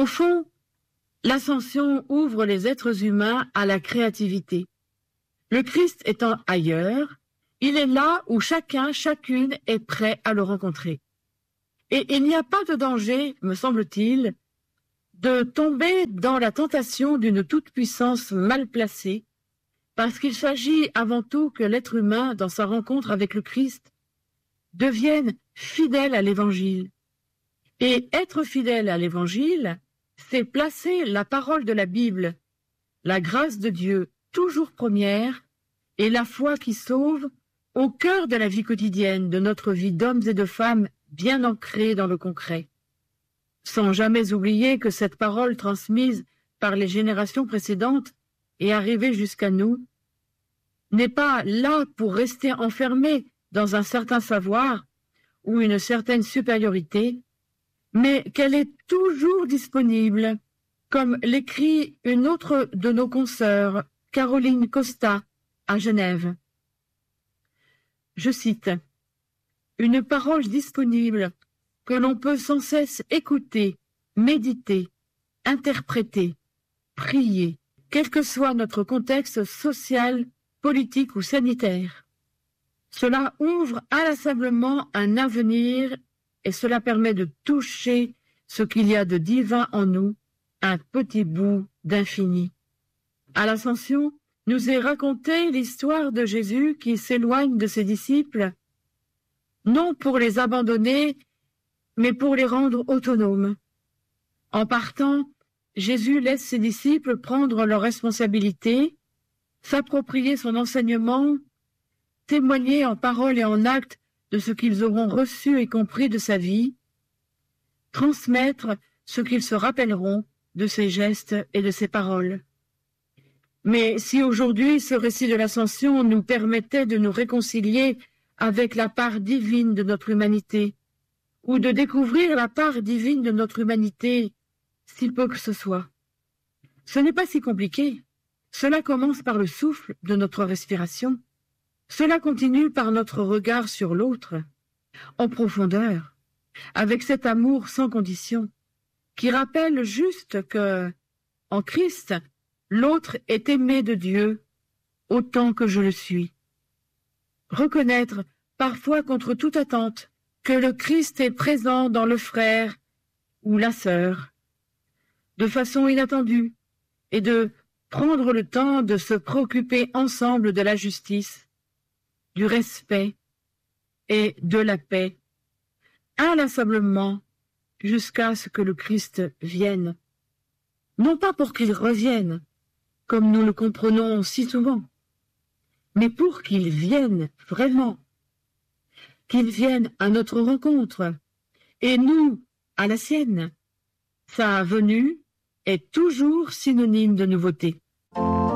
fond, l'ascension ouvre les êtres humains à la créativité. Le Christ étant ailleurs, il est là où chacun, chacune est prêt à le rencontrer. Et il n'y a pas de danger, me semble-t-il, de tomber dans la tentation d'une toute-puissance mal placée, parce qu'il s'agit avant tout que l'être humain, dans sa rencontre avec le Christ, devienne fidèle à l'Évangile. Et être fidèle à l'Évangile, c'est placer la parole de la Bible, la grâce de Dieu toujours première, et la foi qui sauve, au cœur de la vie quotidienne, de notre vie d'hommes et de femmes bien ancrée dans le concret. Sans jamais oublier que cette parole transmise par les générations précédentes et arrivée jusqu'à nous n'est pas là pour rester enfermée dans un certain savoir ou une certaine supériorité, mais qu'elle est toujours disponible, comme l'écrit une autre de nos consoeurs, Caroline Costa, à Genève. Je cite, « Une parole disponible que l'on peut sans cesse écouter, méditer, interpréter, prier, quel que soit notre contexte social, politique ou sanitaire. Cela ouvre inlassablement un avenir et cela permet de toucher ce qu'il y a de divin en nous, un petit bout d'infini. » À l'Ascension, nous est racontée l'histoire de Jésus qui s'éloigne de ses disciples, non pour les abandonner, mais pour les rendre autonomes. En partant, Jésus laisse ses disciples prendre leurs responsabilités, s'approprier son enseignement, témoigner en parole et en acte de ce qu'ils auront reçu et compris de sa vie, transmettre ce qu'ils se rappelleront de ses gestes et de ses paroles. Mais si aujourd'hui ce récit de l'Ascension nous permettait de nous réconcilier avec la part divine de notre humanité, ou de découvrir la part divine de notre humanité, si peu que ce soit, ce n'est pas si compliqué. Cela commence par le souffle de notre respiration. Cela continue par notre regard sur l'autre, en profondeur, avec cet amour sans condition, qui rappelle juste que, en Christ, l'autre est aimé de Dieu autant que je le suis. Reconnaître, parfois contre toute attente, que le Christ est présent dans le frère ou la sœur, de façon inattendue, et de prendre le temps de se préoccuper ensemble de la justice, du respect et de la paix, inlassablement jusqu'à ce que le Christ vienne. Non pas pour qu'il revienne, comme nous le comprenons si souvent, mais pour qu'il vienne vraiment, qu'il vienne à notre rencontre, et nous à la sienne. Sa venue est toujours synonyme de nouveauté.